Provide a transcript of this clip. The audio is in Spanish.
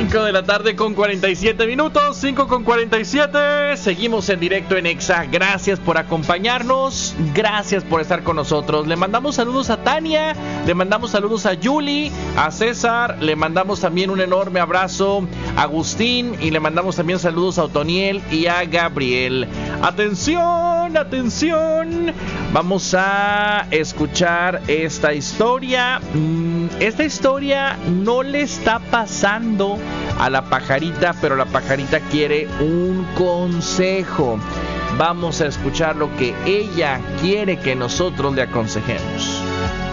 5 de la tarde con 47 minutos, 5 con 47. Seguimos en directo en Exa. Gracias por acompañarnos, gracias por estar con nosotros. Le mandamos saludos a Tania, le mandamos saludos a Yuli, a César, le mandamos también un enorme abrazo a Agustín y le mandamos también saludos a Otoniel y a Gabriel. Atención, atención. Vamos a escuchar esta historia. Esta historia no le está pasando a la pajarita, pero la pajarita quiere un consejo. Vamos a escuchar lo que ella quiere que nosotros le aconsejemos.